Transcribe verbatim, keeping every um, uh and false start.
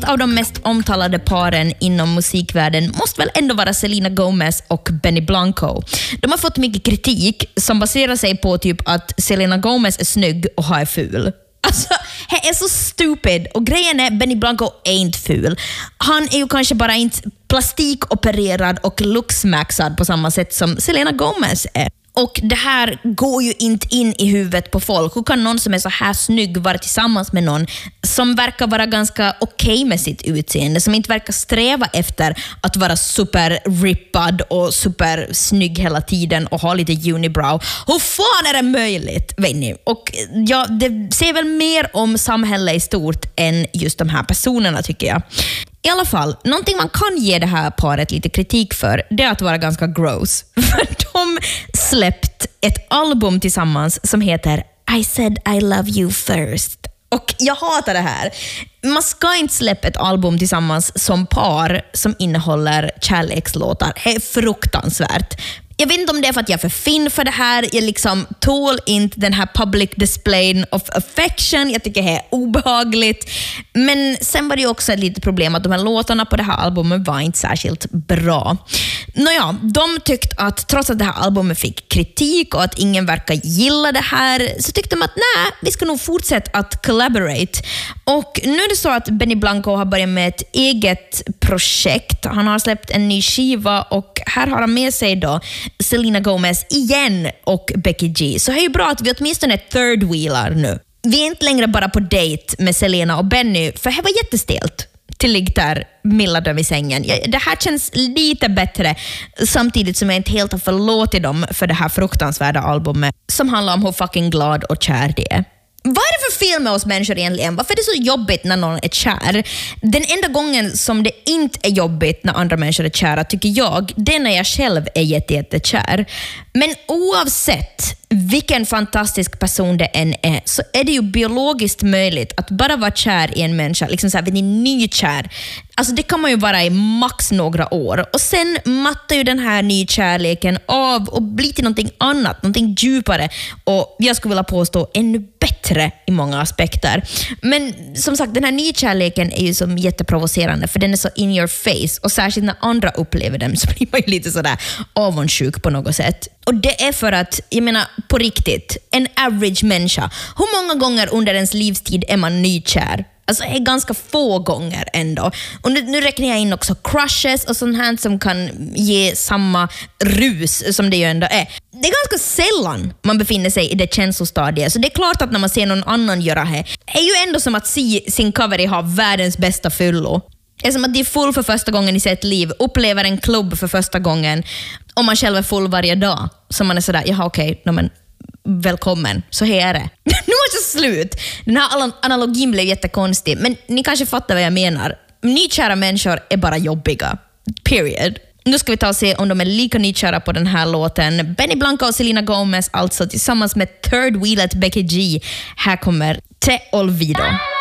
av de mest omtalade paren inom musikvärlden måste väl ändå vara Selena Gomez och Benny Blanco. De har fått mycket kritik som baserar sig på typ att Selena Gomez är snygg och har är ful. Alltså, det är så stupid. Och grejen är, Benny Blanco är inte ful. Han är ju kanske bara inte plastikopererad och looksmaxad på samma sätt som Selena Gomez är. Och det här går ju inte in i huvudet på folk. Hur kan någon som är så här snygg vara tillsammans med någon som verkar vara ganska okej okay med sitt utseende, som inte verkar sträva efter att vara super rippad och super snygg hela tiden och ha lite unibrow? Hur fan är det möjligt, vet ni? Och ja, det säger väl mer om samhället i stort än just de här personerna, tycker jag. I alla fall, någonting man kan ge det här paret lite kritik för, det är att vara ganska gross. För de släppt ett album tillsammans som heter I said I love you first. Och jag hatar det här. Man ska inte släppa ett album tillsammans som par som innehåller kärlekslåtar. Det är fruktansvärt. Jag vet inte om det är för att jag är för fin för det här. Jag liksom tål inte den här public display of affection. Jag tycker det är obehagligt. Men sen var det ju också ett litet problem att de här låtarna på det här albumet var inte särskilt bra. Nåja, de tyckte att trots att det här albumet fick kritik och att ingen verkar gilla det här, så tyckte de att nej, vi ska nog fortsätta att collaborate. Och nu är det så att Benny Blanco har börjat med ett eget projekt. Han har släppt en ny skiva och här har han med sig då Selena Gomez igen och Becky G. Så det är ju bra att vi åtminstone är third wheelar nu. Vi är inte längre bara på date med Selena och Benny, för det var jättestelt till ligg där millade i sängen. Det här känns lite bättre, samtidigt som jag inte helt har förlåtit dem för det här fruktansvärda albumet som handlar om hur fucking glad och kär det är. Vad är det för fel med oss människor egentligen? Varför är det så jobbigt när någon är kär? Den enda gången som det inte är jobbigt när andra människor är kära, tycker jag, det är när jag själv är jätte, jätte kär. Men oavsett vilken fantastisk person det än är, så är det ju biologiskt möjligt att bara vara kär i en människa, liksom så här, vid en nykär. Alltså det kan man ju vara i max några år. Och sen mattar ju den här nykärleken av och blir till någonting annat, någonting djupare. Och jag skulle vilja påstå ännu bättre i många aspekter. Men som sagt, den här nykärleken är ju som jätteprovocerande, för den är så in your face. Och särskilt när andra upplever den så blir man ju lite sådär avundsjuk på något sätt. Och det är för att, jag menar på riktigt, en average människa, hur många gånger under ens livstid är man nykär? Alltså det är ganska få gånger ändå. Och nu, nu räknar jag in också crushes och sånt här som kan ge samma rus som det ju ändå är. Det är ganska sällan man befinner sig i det känslostadiet. Så det är klart att när man ser någon annan göra det, är ju ändå som att se sin cover ha världens bästa fyllo. Det är som att de är full för första gången i sitt liv, upplever en klubb för första gången, och man själv är full varje dag. Så man är sådär, jaha okej, okay, no, men välkommen, så här är det. Nu är det slut. Den här analogin blev jättekonstig, men ni kanske fattar vad jag menar. Nykära människor är bara jobbiga. Period. Nu ska vi ta och se om de är lika nykära på den här låten. Benny Blanco och Selena Gomez, alltså tillsammans med third wheelet Becky G. Här kommer Te Olvido.